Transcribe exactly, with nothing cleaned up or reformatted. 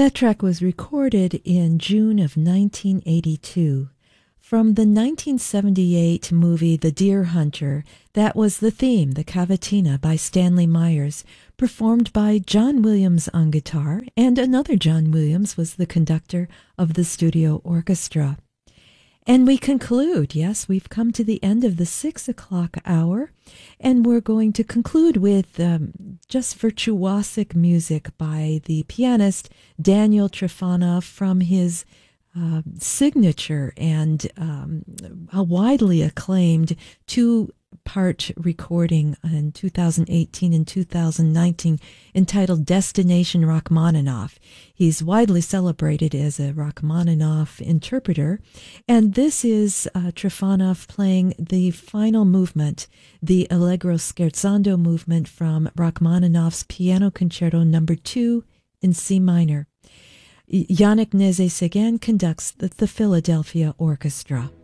That track was recorded in June of nineteen eighty-two. From the nineteen seventy-eight movie The Deer Hunter, that was the theme, the Cavatina by Stanley Myers, performed by John Williams on guitar, and another John Williams was the conductor of the studio orchestra. And we conclude, yes, we've come to the end of the six o'clock hour, and we're going to conclude with um, just virtuosic music by the pianist Daniel Trifonov from his uh, signature and um, a widely acclaimed two-part recording in two thousand eighteen and two thousand nineteen entitled Destination Rachmaninoff. He's widely celebrated as a Rachmaninoff interpreter, and this is uh, Trifonov playing the final movement, the Allegro scherzando movement from Rachmaninoff's Piano Concerto number two in C minor. Yannick Nézet-Séguin conducts the, the Philadelphia Orchestra.